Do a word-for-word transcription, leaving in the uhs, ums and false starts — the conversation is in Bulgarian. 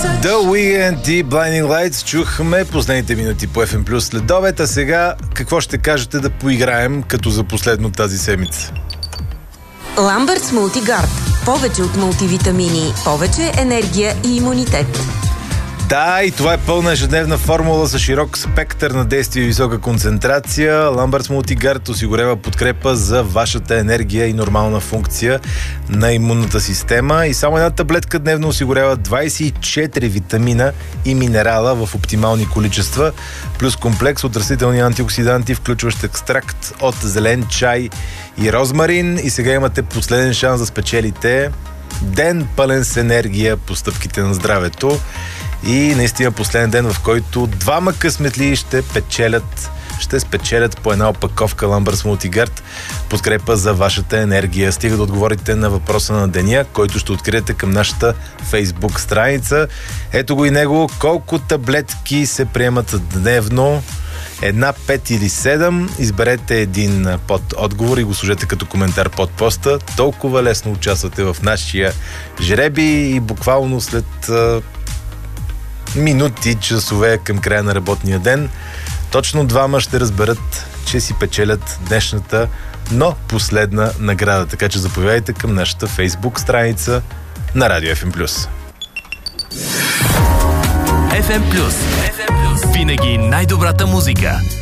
The Weeknd и Blinding Lights чухме последните минути по Еф Ем Плюс след обед, а сега какво ще кажете да поиграем като за последно тази седмица? Ламбъртс Мултигард. Повече от мултивитамини, повече енергия и имунитет. Да, и това е пълна ежедневна формула за широк спектър на действие и висока концентрация. Ламбъртс Мултигард осигурява подкрепа за вашата енергия и нормална функция на имунната система. И само една таблетка дневно осигурява двайсет и четири витамина и минерала в оптимални количества, плюс комплекс от растителни антиоксиданти, включващ екстракт от зелен чай и розмарин. И сега имате последен шанс да спечелите ден пълен с енергия по стъпките на здравето. И наистина последен ден, в който двама късметли ще печелят, ще спечелят по една опаковка Ламбъртс Мултигард, подкрепа за вашата енергия. Стига да отговорите на въпроса на деня, който ще откриете към нашата Фейсбук страница. Ето го и него. Колко таблетки се приемат дневно? Една, пет или седем. Изберете един под отговор и го сложете като коментар под поста. Толкова лесно участвате в нашия жреби и буквално след минути, часове към края на работния ден, точно двама ще разберат, че си печелят днешната, но последна награда. Така че заповядайте към нашата Фейсбук страница на Радио Еф Ем Плюс. Еф Ем Плюс. Винаги най-добрата музика.